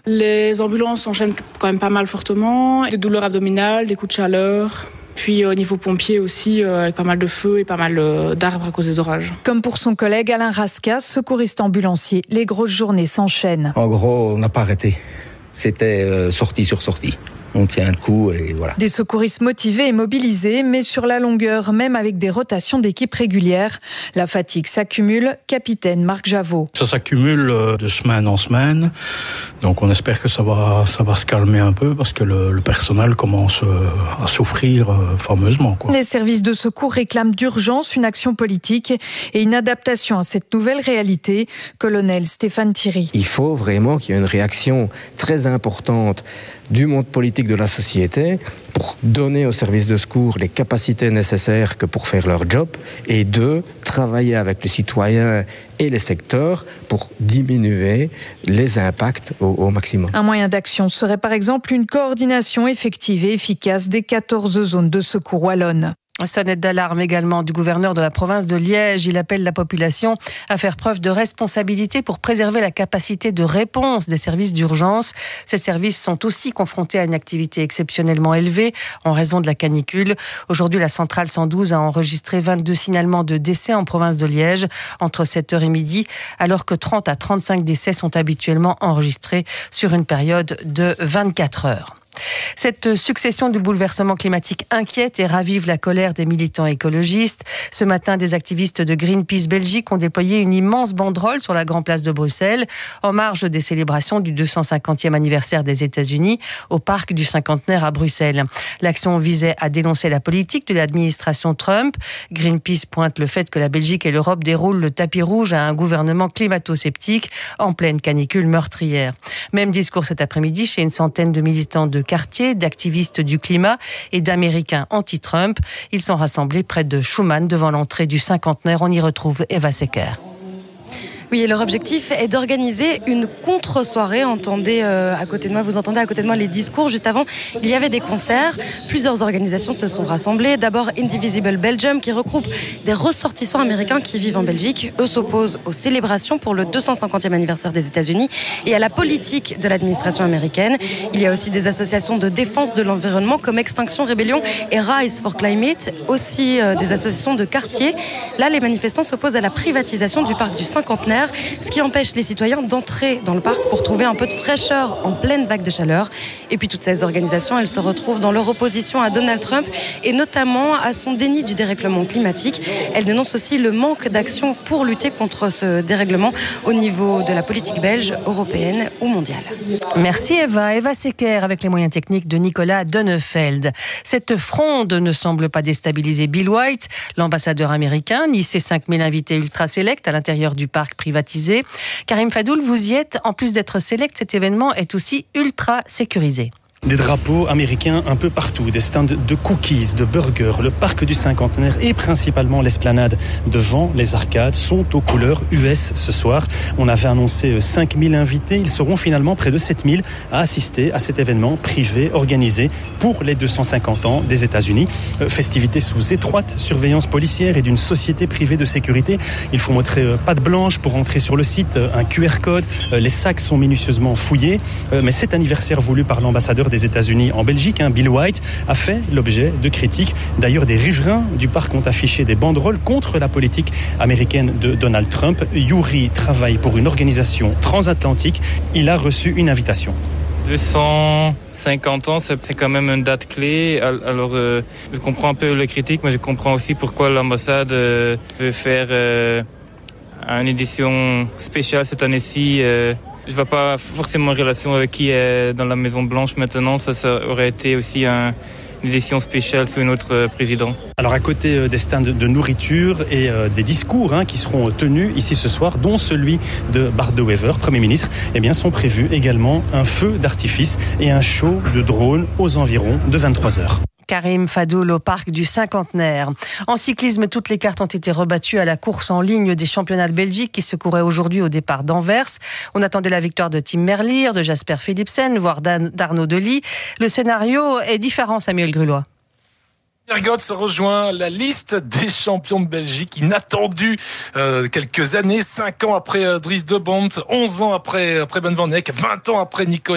Les ambulances s'enchaînent quand même pas mal fortement. Des douleurs abdominales, des coups de chaleur. Puis au niveau pompier aussi, avec pas mal de feux et pas mal d'arbres à cause des orages. Comme pour son collègue Alain Rasca, secouriste ambulancier, les grosses journées s'enchaînent. En gros, on n'a pas arrêté. C'était sortie sur sortie. On tient le coup et voilà. Des secouristes motivés et mobilisés, mais sur la longueur, même avec des rotations d'équipes régulières. La fatigue s'accumule. Capitaine Marc Javot. Ça s'accumule de semaine en semaine. Donc on espère que ça va se calmer un peu parce que le personnel commence à souffrir fameusement, quoi. Les services de secours réclament d'urgence une action politique et une adaptation à cette nouvelle réalité. Colonel Stéphane Thierry. Il faut vraiment qu'il y ait une réaction très importante du monde politique de la société pour donner aux services de secours les capacités nécessaires que pour faire leur job et travailler avec les citoyens et les secteurs pour diminuer les impacts au maximum. Un moyen d'action serait par exemple une coordination effective et efficace des 14 zones de secours wallonnes. Sonnette d'alarme également du gouverneur de la province de Liège. Il appelle la population à faire preuve de responsabilité pour préserver la capacité de réponse des services d'urgence. Ces services sont aussi confrontés à une activité exceptionnellement élevée en raison de la canicule. Aujourd'hui, la centrale 112 a enregistré 22 signalements de décès en province de Liège entre 7h et midi, alors que 30 à 35 décès sont habituellement enregistrés sur une période de 24 heures. Cette succession de bouleversements climatiques inquiète et ravive la colère des militants écologistes. Ce matin, des activistes de Greenpeace Belgique ont déployé une immense banderole sur la Grande Place de Bruxelles, en marge des célébrations du 250e anniversaire des États-Unis au parc du Cinquantenaire à Bruxelles. L'action visait à dénoncer la politique de l'administration Trump. Greenpeace pointe le fait que la Belgique et l'Europe déroulent le tapis rouge à un gouvernement climato-sceptique en pleine canicule meurtrière. Même discours cet après-midi chez une centaine de militants de quartier, d'activistes du climat et d'Américains anti-Trump. Ils sont rassemblés près de Schuman devant l'entrée du Cinquantenaire. On y retrouve Eva Secker. Oui, et leur objectif est d'organiser une contre-soirée. Vous entendez à côté de moi les discours. Juste avant, il y avait des concerts. Plusieurs organisations se sont rassemblées. D'abord, Indivisible Belgium, qui regroupe des ressortissants américains qui vivent en Belgique. Eux s'opposent aux célébrations pour le 250e anniversaire des États-Unis et à la politique de l'administration américaine. Il y a aussi des associations de défense de l'environnement comme Extinction Rebellion et Rise for Climate, aussi des associations de quartier. Là, les manifestants s'opposent à la privatisation du parc du Cinquantenaire, ce qui empêche les citoyens d'entrer dans le parc pour trouver un peu de fraîcheur en pleine vague de chaleur. Et puis toutes ces organisations, elles se retrouvent dans leur opposition à Donald Trump et notamment à son déni du dérèglement climatique. Elles dénoncent aussi le manque d'action pour lutter contre ce dérèglement au niveau de la politique belge, européenne ou mondiale. Merci Eva. Eva Secker avec les moyens techniques de Nicolas Donnefeld. Cette fronde ne semble pas déstabiliser Bill White, l'ambassadeur américain, ni ses 5000 invités ultra sélects à l'intérieur du parc privatisé. Karim Fadoul, vous y êtes. En plus d'être sélect, cet événement est aussi ultra sécurisé. Des drapeaux américains un peu partout, des stands de cookies, de burgers, le parc du Cinquantenaire et principalement l'esplanade devant les arcades sont aux couleurs US ce soir. On avait annoncé 5000 invités, ils seront finalement près de 7000 à assister à cet événement privé organisé pour les 250 ans des États-Unis. Festivité sous étroite surveillance policière et d'une société privée de sécurité. Il faut montrer patte blanche pour entrer sur le site, un QR code, les sacs sont minutieusement fouillés, mais cet anniversaire voulu par l'ambassadeur des États-Unis en Belgique, Bill White, a fait l'objet de critiques. D'ailleurs, des riverains du parc ont affiché des banderoles contre la politique américaine de Donald Trump. Yuri travaille pour une organisation transatlantique. Il a reçu une invitation. 250 ans, c'est quand même une date clé. Alors, je comprends un peu les critiques, mais je comprends aussi pourquoi l'ambassade veut faire une édition spéciale cette année-ci. Je ne vois pas forcément en relation avec qui est dans la Maison Blanche maintenant. Ça aurait été aussi une édition spéciale sous un autre président. Alors à côté des stands de nourriture et des discours qui seront tenus ici ce soir, dont celui de Bart De Wever, Premier ministre, sont prévus également un feu d'artifice et un show de drones aux environs de 23h. Karim Fadoul au parc du Cinquantenaire. En cyclisme, toutes les cartes ont été rebattues à la course en ligne des championnats de Belgique qui se couraient aujourd'hui au départ d'Anvers. On attendait la victoire de Tim Merlier, de Jasper Philipsen, voire d'Arnaud Delis. Le scénario est différent, Samuel Grulois. Ergot se rejoint la liste des champions de Belgique inattendus quelques années, 5 ans après Dries de Bont, 11 ans après Ben Van Eyck, 20 ans après Nico